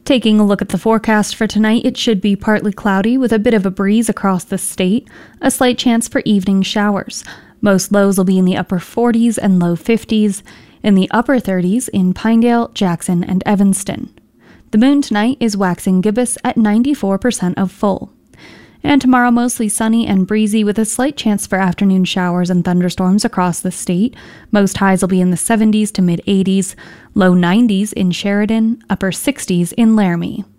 Taking a look at the forecast for tonight, it should be partly cloudy with a bit of a breeze across the state, a slight chance for evening showers. Most lows will be in the upper 40s and low 50s, in the upper 30s in Pinedale, Jackson, and Evanston. The moon tonight is waxing gibbous at 94% of full. And tomorrow mostly sunny and breezy with a slight chance for afternoon showers and thunderstorms across the state. Most highs will be in the 70s to mid-80s, low 90s in Sheridan, upper 60s in Laramie.